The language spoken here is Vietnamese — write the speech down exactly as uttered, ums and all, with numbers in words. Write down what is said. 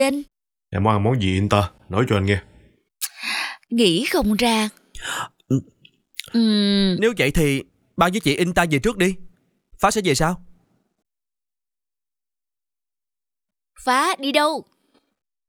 Anh Em muốn ăn món gì anh ta? Nói cho anh nghe. nghĩ không ra. Uhm, Nếu vậy thì ba với chị in ta về trước đi. Phá sẽ về sao? Phá đi đâu?